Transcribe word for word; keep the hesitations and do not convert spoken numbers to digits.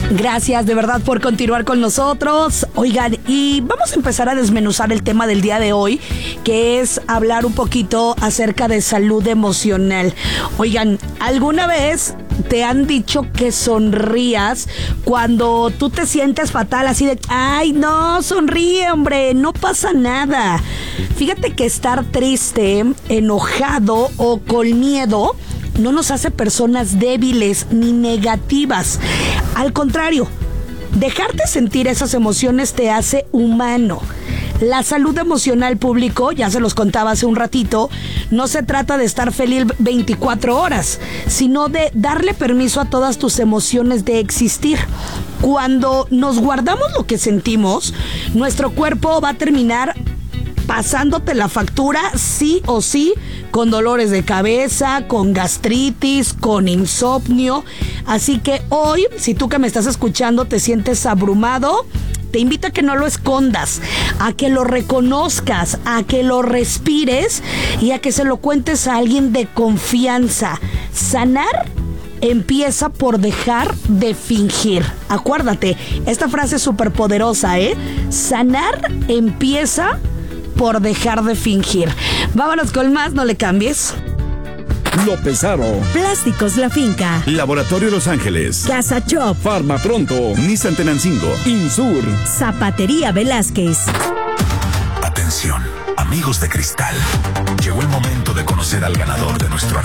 Gracias de verdad por continuar con nosotros. Oigan, y vamos a empezar a desmenuzar el tema del día de hoy, que es hablar un poquito acerca de salud emocional. Oigan, ¿alguna vez te han dicho que sonrías cuando tú te sientes fatal, así de, ay, no, sonríe, hombre, no pasa nada? Fíjate que estar triste, enojado o con miedo no nos hace personas débiles ni negativas. Al contrario, dejarte sentir esas emociones te hace humano. La salud emocional, público, ya se los contaba hace un ratito, no se trata de estar feliz veinticuatro horas, sino de darle permiso a todas tus emociones de existir. Cuando nos guardamos lo que sentimos, nuestro cuerpo va a terminar pasándote la factura sí o sí, con dolores de cabeza, con gastritis, con insomnio. Así que hoy, si tú que me estás escuchando te sientes abrumado, te invito a que no lo escondas, a que lo reconozcas, a que lo respires y a que se lo cuentes a alguien de confianza. Sanar empieza por dejar de fingir. Acuérdate, esta frase es súper poderosa, ¿eh? Sanar empieza por dejar de fingir. Vámonos con más, no le cambies. López Aro, Plásticos La Finca, Laboratorio Los Ángeles, Casa Chop, Farma Pronto, Nissan Tenancingo, Insur, Zapatería Velázquez. Atención, amigos de Cristal. Llegó el momento de conocer al ganador de nuestro